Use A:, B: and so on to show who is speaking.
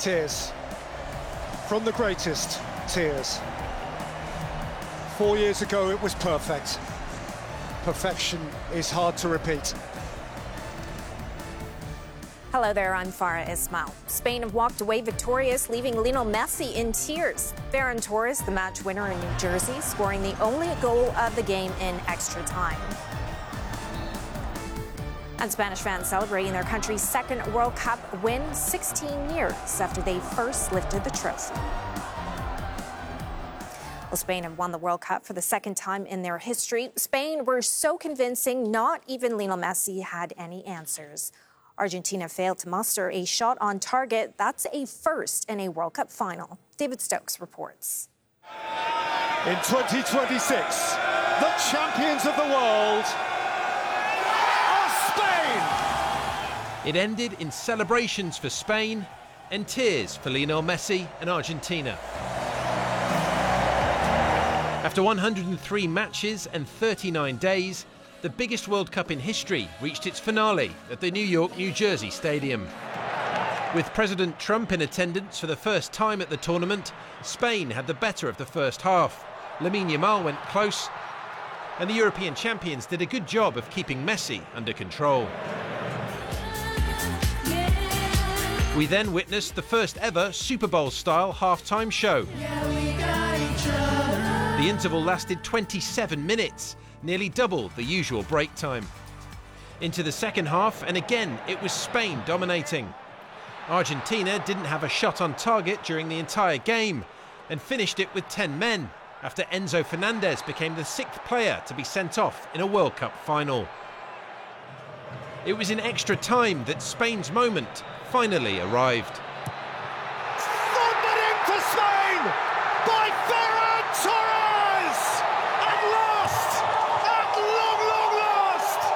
A: tears. From the greatest, tears. 4 years ago, it was perfect. Perfection is hard to repeat.
B: Hello there, I'm Farah Ismail. Spain have walked away victorious, leaving Lionel Messi in tears. Ferran Torres, the match winner in New Jersey, scoring the only goal of the game in extra time. And Spanish fans celebrating their country's second World Cup win 16 years after they first lifted the trophy. Well, Spain have won the World Cup for the second time in their history. Spain were so convincing, not even Lionel Messi had any answers. Argentina failed to muster a shot on target. That's a first in a World Cup final. David Stokes reports.
A: In 2026, the champions of the world are Spain!
C: It ended in celebrations for Spain and tears for Lionel Messi and Argentina. After 103 matches and 39 days, the biggest World Cup in history reached its finale at the New York, New Jersey Stadium. With President Trump in attendance for the first time at the tournament, Spain had the better of the first half. Lamine Yamal went close, and the European champions did a good job of keeping Messi under control. We then witnessed the first ever Super Bowl-style halftime show. The interval lasted 27 minutes, nearly double the usual break time. Into the second half, and again it was Spain dominating. Argentina didn't have a shot on target during the entire game and finished it with 10 men after Enzo Fernandez became the 6th player to be sent off in a World Cup final. It was in extra time that Spain's moment finally arrived.